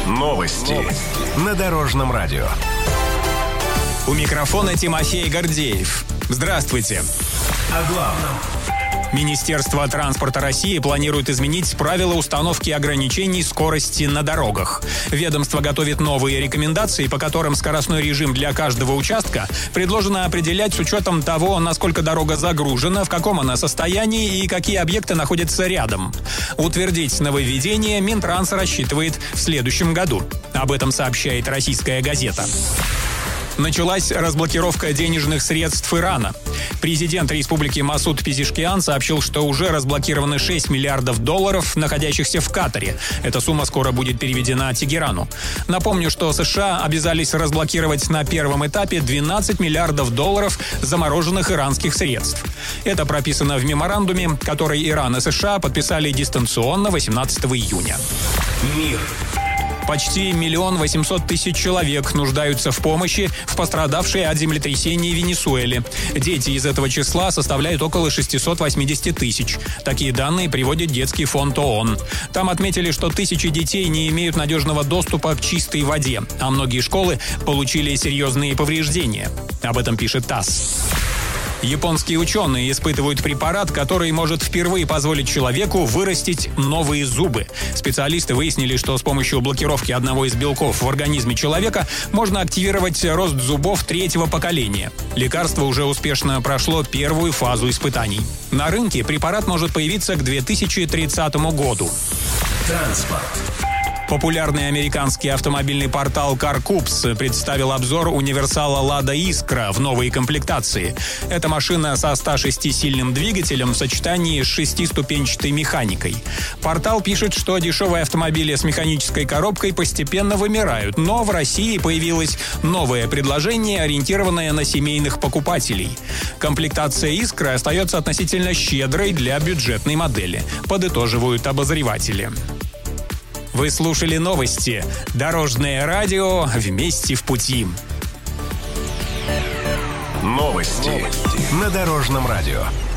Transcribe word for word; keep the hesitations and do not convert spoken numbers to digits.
Новости. Новости. На Дорожном радио. У микрофона Тимофей Гордеев. Здравствуйте. О главном. Министерство транспорта России планирует изменить правила установки ограничений скорости на дорогах. Ведомство готовит новые рекомендации, по которым скоростной режим для каждого участка предложено определять с учетом того, насколько дорога загружена, в каком она состоянии и какие объекты находятся рядом. Утвердить нововведение Минтранс рассчитывает в следующем году. Об этом сообщает «Российская газета». Началась разблокировка денежных средств Ирана. Президент республики Масуд Пезешкиан сообщил, что уже разблокированы шесть миллиардов долларов, находящихся в Катаре. Эта сумма скоро будет переведена Тегерану. Напомню, что США обязались разблокировать на первом этапе двенадцать миллиардов долларов замороженных иранских средств. Это прописано в меморандуме, который Иран и США подписали дистанционно восемнадцатого июня. Мир. Почти миллион восемьсот тысяч человек нуждаются в помощи в пострадавшей от землетрясения Венесуэле. Дети из этого числа составляют около шестьсот восемьдесят тысяч. Такие данные приводит детский фонд ООН. Там отметили, что тысячи детей не имеют надежного доступа к чистой воде, а многие школы получили серьезные повреждения. Об этом пишет ТАСС. Японские ученые испытывают препарат, который может впервые позволить человеку вырастить новые зубы. Специалисты выяснили, что с помощью блокировки одного из белков в организме человека можно активировать рост зубов третьего поколения. Лекарство уже успешно прошло первую фазу испытаний. На рынке препарат может появиться к две тысячи тридцатому году. Транспорт. Популярный американский автомобильный портал CarCups представил обзор универсала «Лада Искра» в новой комплектации. Эта машина со ста шестисильным двигателем в сочетании с шестиступенчатой механикой. Портал пишет, что дешевые автомобили с механической коробкой постепенно вымирают, но в России появилось новое предложение, ориентированное на семейных покупателей. Комплектация «Искра» остается относительно щедрой для бюджетной модели, подытоживают обозреватели. Вы слушали новости. Дорожное радио. Вместе в пути. Новости. Новости. На Дорожном радио.